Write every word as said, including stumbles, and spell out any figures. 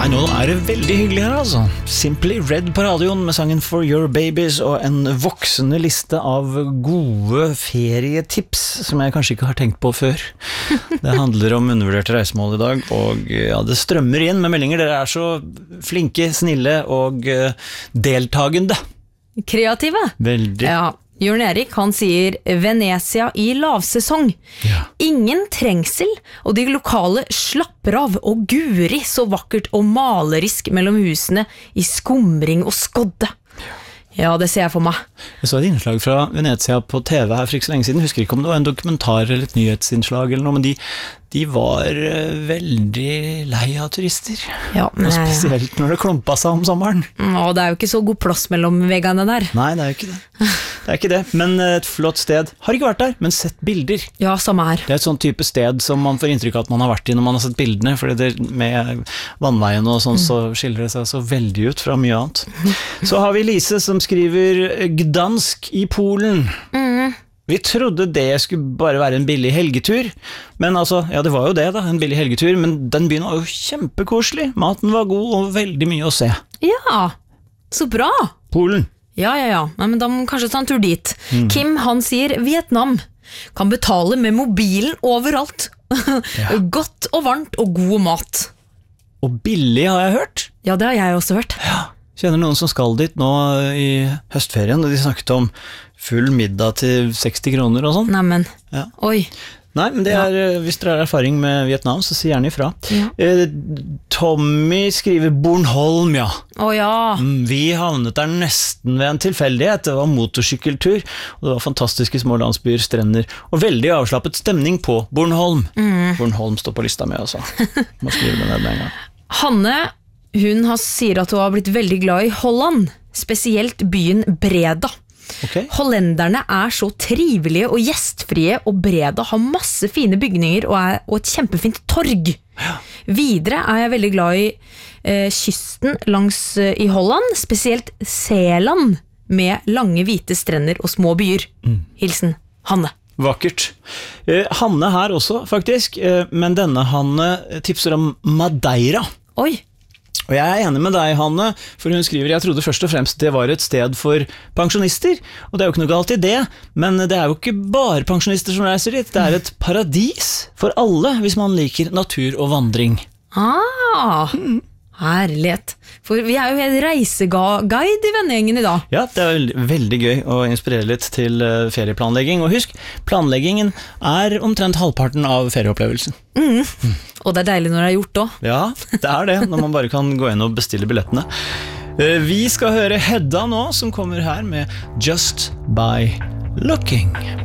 Nei, nå er det veldig hyggelig her altså. Simply Red på radioen med sangen For Your Babies og en voksende liste av gode ferietips som jeg kanskje ikke har tenkt på før. Det handler om undervurderte reisemål i dag, og ja, det strømmer inn med meldinger. Dere er så flinke, snille og deltagende. Kreative. Veldig. Ja. Jørn Erik, han sier Venezia i lavsesong. Ja. Ingen trengsel, og de lokale slapper av, og guri så vakkert og malerisk mellom husene i skumring og skodde. Ja, det ser jeg for meg. Jeg så et innslag fra Venezia på T V her for ikke så lenge siden. Jeg husker ikke om det var en dokumentar eller et nyhetsinnslag eller noe, men de, de var veldig lei av turister. Ja, men... Og spesielt når det klumpa seg om sommeren. Og det er jo ikke så god plass mellom veggene der. Nei, det er jo ikke det. Det er ikke det, men et flott sted. Har ikke vært der, men sett bilder. Ja, samme her. Det er et sånn type sted som man får inntrykk av at man har vært i når man har sett bildene, fordi det med vannveien og sånn, mm. så skiller det seg så veldig ut fra mye annet. Så har vi Lise som skriver Gdansk i Polen. Mm. Vi trodde det skulle bare være en billig helgetur, men altså, ja det var jo det da, en billig helgetur, men den byen var jo kjempekoselig. Maten var god og veldig mye å se. Ja, så bra. Polen. Ja, ja, ja, men da må man kanskje ta en tur dit. Mm. Kim, han sier Vietnam. Kan betale med mobilen overalt. Ja. Godt og varmt og god mat. Og billig har jeg hørt. Ja, det har jeg også hørt. Ja. Kjenner noen som skal dit nå i høstferien, og de snakket om full middag til seksti kroner og sånn. Neimen, ja. Oi. Nei, men det er, ja. Hvis dere har erfaring med Vietnam, så si gjerne ifra. Ja. Eh, Tommy skriver Bornholm, ja. Å ja. Mm, vi havnet der nesten ved en tilfeldighet. Det var motorsykkeltur, og det var fantastiske små landsbyer, strender, og veldig avslappet stemning på Bornholm. Mm. Bornholm står på lista med, altså. Må skrive det ned med en gang. Hanne, hun har, sier at hun har blitt veldig glad i Holland, spesielt byen Breda. Okay. Hollenderne er så trivelige og gjestfrie, og Breda har masse fine bygninger og, er, og et kjempefint torg. Ja. Videre er jeg veldig glad i eh, kysten langs eh, i Holland, spesielt Zeeland, med lange hvite strender og små byer. Mm. Hilsen Hanne. Vakkert. Eh, Hanne her også, faktisk, eh, men denne Hanne tipser om Madeira. Oi. Og jeg er enig med deg, Hanne, for hun skriver jeg trodde først og fremst det var et sted for pensjonister, og det er jo ikke noe galt i det, men det er jo ikke bare pensjonister som reiser dit, det er et paradis for alle hvis man liker natur og vandring. Ah, mm. Herlighet. For vi er jo helt reiseguide i vennegjengen i dag. Ja, det er veldig, veldig gøy å inspirere litt til ferieplanlegging, og husk, planleggingen er omtrent halvparten av ferieopplevelsen. Mm. Mm. Og det er deilig når det er gjort også. Ja, det er det, når man bare kan gå inn og bestille billettene. Vi skal høre Hedda nå, som kommer her med Just by Looking.